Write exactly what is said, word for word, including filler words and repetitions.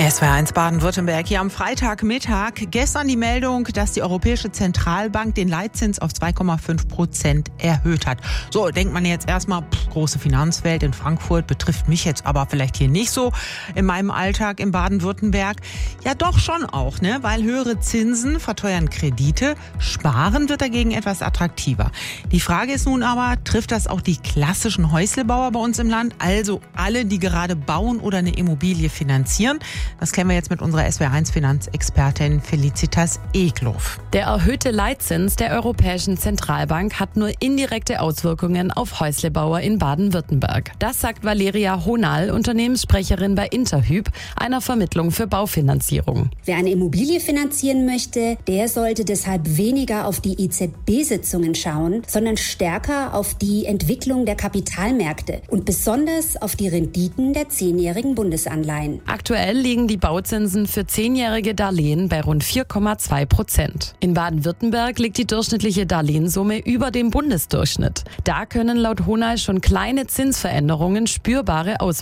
S W R eins Baden-Württemberg hier am Freitagmittag. Gestern die Meldung, dass die Europäische Zentralbank den Leitzins auf zwei Komma fünf Prozent erhöht hat. So, denkt man jetzt erstmal, pff, große Finanzwelt in Frankfurt betrifft mich jetzt aber vielleicht hier nicht so in meinem Alltag in Baden-Württemberg. Ja, doch schon auch, ne? Weil höhere Zinsen verteuern Kredite, sparen wird dagegen etwas attraktiver. Die Frage ist nun aber, trifft das auch die klassischen Häuslebauer bei uns im Land? Also alle, die gerade bauen oder eine Immobilie finanzieren? Das klären wir jetzt mit unserer S W R eins Finanzexpertin Felicitas Egloff. Der erhöhte Leitzins der Europäischen Zentralbank hat nur indirekte Auswirkungen auf Häuslebauer in Baden-Württemberg. Das sagt Valeria Honal, Unternehmenssprecherin bei Interhyp, einer Vermittlung für Baufinanzierung. Wer eine Immobilie finanzieren möchte, der sollte deshalb weniger auf die E Z B-Sitzungen schauen, sondern stärker auf die Entwicklung der Kapitalmärkte und besonders auf die Renditen der zehnjährigen Bundesanleihen. Aktuell liegen die Bauzinsen für zehnjährige Darlehen bei rund vier Komma zwei Prozent. In Baden-Württemberg liegt die durchschnittliche Darlehenssumme über dem Bundesdurchschnitt. Da können laut Honal schon kleine Zinsveränderungen spürbare Auswirkungen